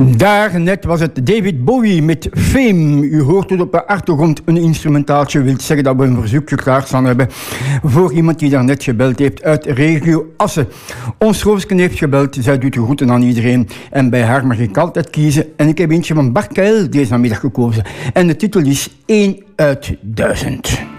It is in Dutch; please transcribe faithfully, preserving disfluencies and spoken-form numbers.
Daarnet was het David Bowie met Fame. U hoort het op de achtergrond, een instrumentaaltje. Wil zeggen dat we een verzoekje klaarstaan hebben voor iemand die daarnet gebeld heeft uit regio Assen. Ons Roosken heeft gebeld, zij doet de groeten aan iedereen. En bij haar mag ik altijd kiezen. En ik heb eentje van Bart Keil deze namiddag gekozen. En de titel is één uit duizend.